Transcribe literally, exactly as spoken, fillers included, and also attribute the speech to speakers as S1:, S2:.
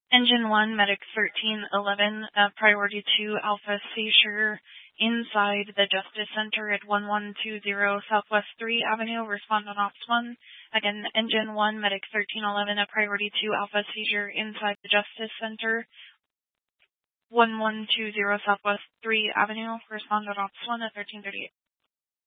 S1: Engine one, Medic thirteen eleven, uh, priority two, Alpha seizure inside the Justice Center at one one two zero Southwest three Avenue. Respond on Ops one. Again, Engine one, Medic thirteen eleven, a priority two, Alpha seizure inside the Justice Center, one one two zero Southwest three Avenue. Respond on Ops one at thirteen thirty-eight.